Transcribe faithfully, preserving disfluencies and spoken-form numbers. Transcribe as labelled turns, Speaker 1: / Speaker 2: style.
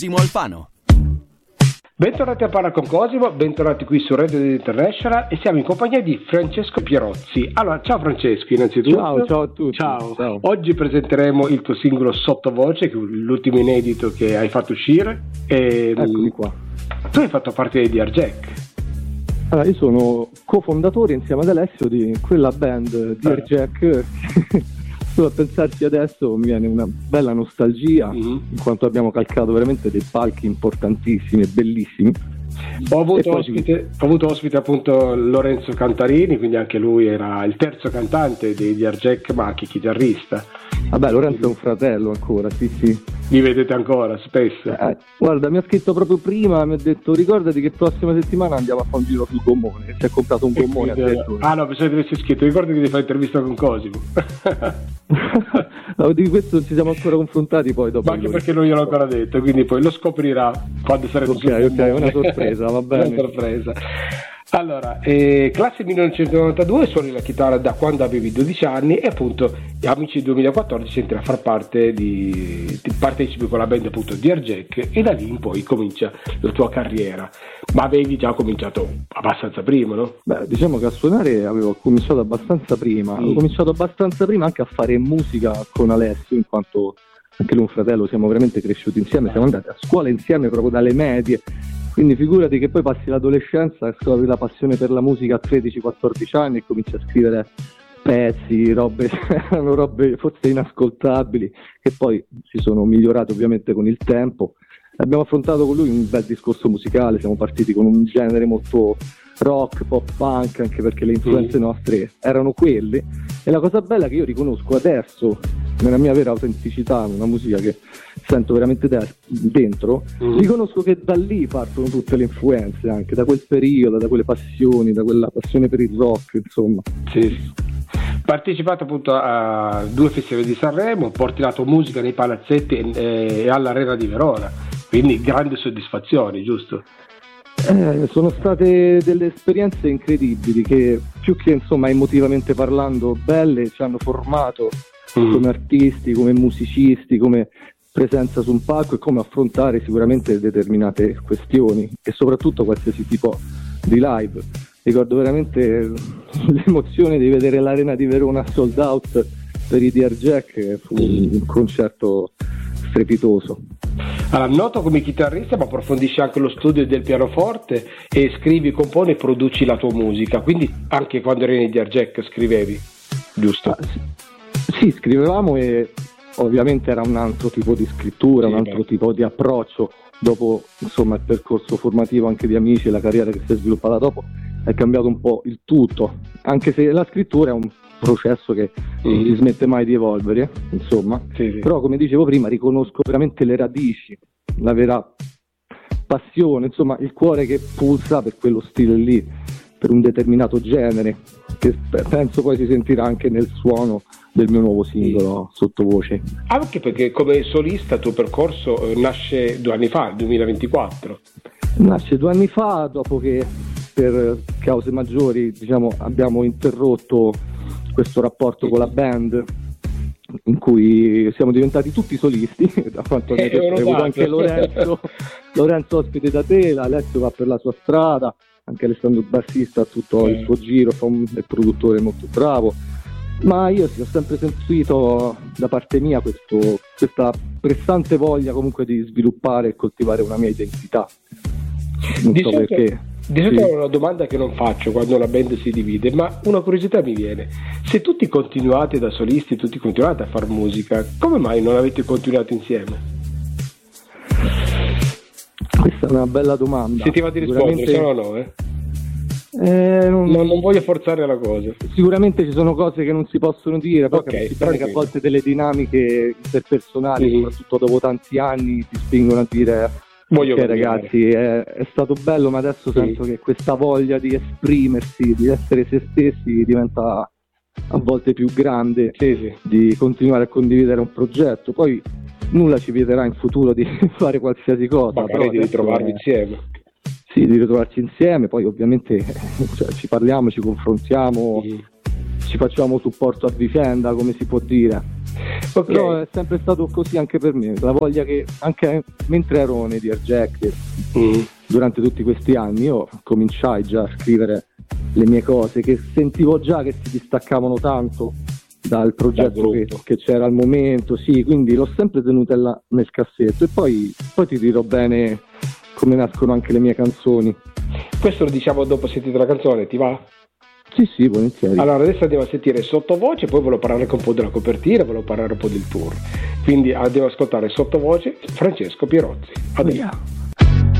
Speaker 1: Simo Alfano.
Speaker 2: Bentornati a Parla con Cosimo, bentornati qui su Radio International e siamo in compagnia di Francesco Pierozzi. Allora, ciao Francesco, innanzitutto.
Speaker 3: Ciao, ciao a tutti.
Speaker 2: Ciao. Ciao. Oggi presenteremo il tuo singolo Sottovoce, che è l'ultimo inedito che hai fatto uscire. E,
Speaker 3: Eccomi qua.
Speaker 2: Tu hai fatto parte di D R Jack.
Speaker 3: Allora, io sono cofondatore insieme ad Alessio di quella band D R Jack. Solo a pensarci adesso mi viene una bella nostalgia, mm-hmm. in quanto abbiamo calcato veramente dei palchi importantissimi e bellissimi.
Speaker 2: Ho avuto, ospite, ho avuto ospite appunto Lorenzo Cantarini, quindi anche lui era il terzo cantante dei D R Jack, ma anche chitarrista.
Speaker 3: Vabbè, Lorenzo è un fratello ancora, sì sì.
Speaker 2: Li vedete ancora spesso?
Speaker 3: Eh, guarda, mi ha scritto proprio prima, mi ha detto ricordati che prossima settimana andiamo a fare un giro sul gommone, si è comprato un gommone.
Speaker 2: Ah no, pensavo di aversi scritto, ricordati di fare intervista con Cosimo.
Speaker 3: No, di questo non ci siamo ancora confrontati poi dopo.
Speaker 2: Ma anche perché non gliel'ho ancora detto, quindi poi lo scoprirà quando sarete
Speaker 3: sul gommone. Ok, ok, una sorpresa, va bene.
Speaker 2: Una sorpresa. Allora, eh, classe millenovecentonovantadue, suoni la chitarra da quando avevi dodici anni e appunto Amici duemilaquattordici entri a far parte di, di partecipi con la band appunto D R Jack e da lì in poi comincia la tua carriera. Ma avevi già cominciato abbastanza prima, no?
Speaker 3: Beh, diciamo che a suonare avevo cominciato abbastanza prima, mm. avevo cominciato abbastanza prima anche a fare musica con Alessio, in quanto anche lui è un fratello, siamo veramente cresciuti insieme, siamo andati a scuola insieme proprio dalle medie. Quindi figurati che poi passi l'adolescenza, scopri la passione per la musica a tredici quattordici anni e cominci a scrivere pezzi, robe, erano robe forse inascoltabili, che poi si sono migliorate ovviamente con il tempo. Abbiamo affrontato con lui un bel discorso musicale, siamo partiti con un genere molto rock, pop punk, anche perché le influenze mm. nostre erano quelle. E la cosa bella è che io riconosco adesso, nella mia vera autenticità, una musica che sento veramente de- dentro, mm. riconosco che da lì partono tutte le influenze, anche da quel periodo, da quelle passioni, da quella passione per il rock, insomma.
Speaker 2: Sì. Partecipato appunto a due festival di Sanremo, porti la tua musica nei palazzetti e all'Arena di Verona, quindi grandi soddisfazioni, giusto?
Speaker 3: Eh, sono state delle esperienze incredibili che più che insomma emotivamente parlando belle ci hanno formato mm. come artisti, come musicisti, come presenza su un palco e come affrontare sicuramente determinate questioni e soprattutto qualsiasi tipo di live. Ricordo veramente l'emozione di vedere l'Arena di Verona sold out per i D R Jack, fu un concerto strepitoso.
Speaker 2: Allora, noto come chitarrista, ma approfondisci anche lo studio del pianoforte e scrivi, componi e produci la tua musica, quindi anche quando eri nei D R Jack scrivevi, giusto?
Speaker 3: Ah, sì. sì, scrivevamo e ovviamente era un altro tipo di scrittura, sì, un altro beh. tipo di approccio. Dopo insomma il percorso formativo anche di Amici e la carriera che si è sviluppata dopo è cambiato un po' il tutto, anche se la scrittura è un processo che non mm. si smette mai di evolvere, insomma, sì, sì. Però come dicevo prima riconosco veramente le radici, la vera passione, insomma il cuore che pulsa per quello stile lì, per un determinato genere, che penso poi si sentirà anche nel suono del mio nuovo singolo sì. Sottovoce.
Speaker 2: Anche perché come solista il tuo percorso eh, nasce due anni fa, duemilaventiquattro.
Speaker 3: Nasce due anni fa, dopo che per cause maggiori diciamo abbiamo interrotto questo rapporto con la band, in cui siamo diventati tutti solisti, da quanto mi ha avuto anche Lorenzo, Lorenzo ospite da te, Alessio va per la sua strada, anche Alessandro bassista ha tutto eh. il suo giro, fa un è produttore molto bravo, ma io sì, ho sempre sentito da parte mia questo, questa pressante voglia comunque di sviluppare e coltivare una mia identità, non
Speaker 2: di
Speaker 3: so
Speaker 2: certo,
Speaker 3: perché.
Speaker 2: Di solito è una domanda che non faccio quando la band si divide, ma una curiosità mi viene: se tutti continuate da solisti, tutti continuate a fare musica, come mai non avete continuato insieme?
Speaker 3: Questa è una bella domanda.
Speaker 2: Se ti va di rispondere, se no no, eh?
Speaker 3: Eh, non...
Speaker 2: No, non voglio forzare la cosa.
Speaker 3: Sicuramente ci sono cose che non si possono dire, però
Speaker 2: okay,
Speaker 3: capisci bene che a volte delle dinamiche interpersonali, mm-hmm. soprattutto dopo tanti anni, ti spingono a dire
Speaker 2: voglio
Speaker 3: ok ragazzi, è, è stato bello, ma adesso sì. sento che questa voglia di esprimersi, di essere se stessi diventa a volte più grande,
Speaker 2: sì, sì.
Speaker 3: di continuare a condividere un progetto. Poi nulla ci vieterà in futuro di fare qualsiasi cosa,
Speaker 2: magari di ritrovarvi
Speaker 3: è...
Speaker 2: insieme.
Speaker 3: Sì, di ritrovarci insieme, poi ovviamente cioè, ci parliamo, ci confrontiamo, mm. ci facciamo supporto a vicenda, come si può dire.
Speaker 2: Okay.
Speaker 3: Però è sempre stato così anche per me, la voglia che anche mentre ero nei Dear Jack, mm. durante tutti questi anni, io cominciai già a scrivere le mie cose, che sentivo già che si distaccavano tanto dal progetto che, che c'era al momento, sì, quindi l'ho sempre tenuta là nel cassetto, e poi, poi ti dirò bene come nascono anche le mie canzoni.
Speaker 2: Questo lo diciamo dopo sentire la canzone, ti va?
Speaker 3: Sì, sì, volentieri.
Speaker 2: Allora adesso andiamo a sentire sottovoce, poi volevo parlare anche un po' della copertina, volevo parlare un po' del tour, quindi andiamo a ascoltare sottovoce Francesco Pierozzi. Adesso.